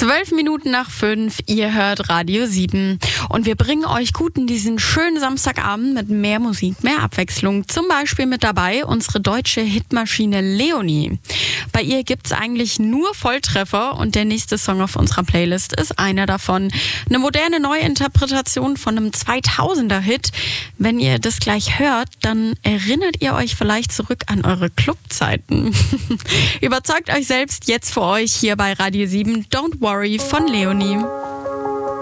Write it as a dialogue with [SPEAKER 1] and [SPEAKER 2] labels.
[SPEAKER 1] 5:12, ihr hört Radio 7 und wir bringen euch gut in diesen schönen Samstagabend mit mehr Musik, mehr Abwechslung. Zum Beispiel mit dabei unsere deutsche Hitmaschine Leonie. Bei ihr gibt's eigentlich nur Volltreffer und der nächste Song auf unserer Playlist ist einer davon. Eine moderne Neuinterpretation von einem 2000er-Hit. Wenn ihr das gleich hört, dann erinnert ihr euch vielleicht zurück an eure Clubzeiten. Überzeugt euch selbst jetzt für euch hier bei Radio 7 Don't Worry von Leonie.